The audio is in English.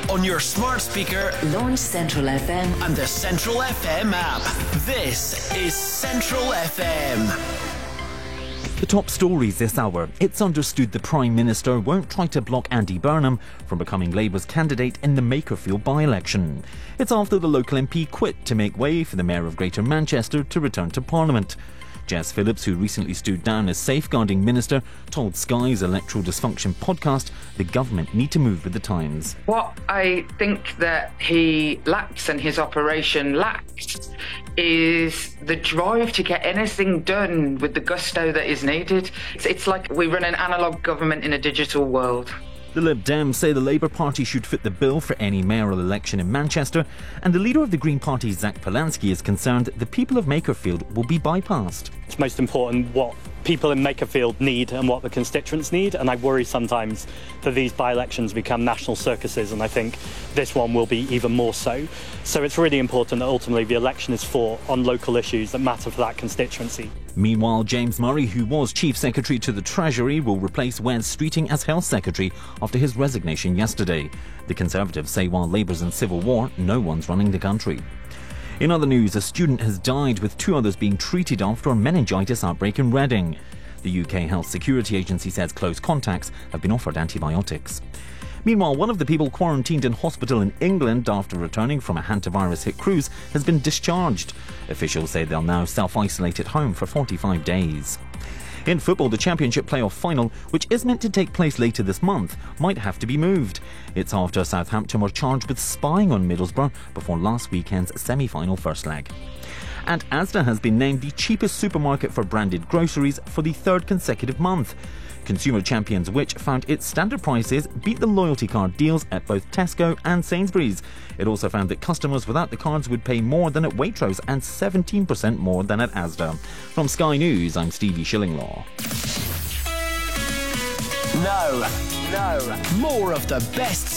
on your smart speaker, launch Central FM and the Central FM app. This is Central FM. The top stories this hour. It's understood the Prime Minister won't try to block Andy Burnham from becoming Labour's candidate in the Makerfield by-election. It's after the local MP quit to make way for the Mayor of Greater Manchester to return to Parliament. Jess Phillips, who recently stood down as Safeguarding Minister, told Sky's Electoral Dysfunction podcast the government need to move with the times. What I think that he lacks and his operation lacks is the drive to get anything done with the gusto that is needed. It's like we run an analogue government in a digital world. The Lib Dems say the Labour Party should fit the bill for any mayoral election in Manchester, and the leader of the Green Party, Zach Polanski, is concerned the people of Makerfield will be bypassed. It's most important what people in Makerfield need and what the constituents need, and I worry sometimes that these by-elections become national circuses, and I think this one will be even more so. So it's really important that ultimately the election is fought on local issues that matter for that constituency. Meanwhile, James Murray, who was Chief Secretary to the Treasury, will replace Wes Streeting as Health Secretary after his resignation yesterday. The Conservatives say while Labour's in civil war, no one's running the country. In other news, a student has died with 2 others being treated after a meningitis outbreak in Reading. The UK Health Security Agency says close contacts have been offered antibiotics. Meanwhile, one of the people quarantined in hospital in England after returning from a hantavirus-hit cruise has been discharged. Officials say they'll now self-isolate at home for 45 days. In football, the Championship playoff final, which is meant to take place later this month, might have to be moved. It's after Southampton were charged with spying on Middlesbrough before last weekend's semi-final first leg. And Asda has been named the cheapest supermarket for branded groceries for the 3rd consecutive month. Consumer Champions Which found its standard prices beat the loyalty card deals at both Tesco and Sainsbury's. It also found that customers without the cards would pay more than at Waitrose and 17% more than at Asda. From Sky News, I'm Stevie Shillinglaw. No. More of the best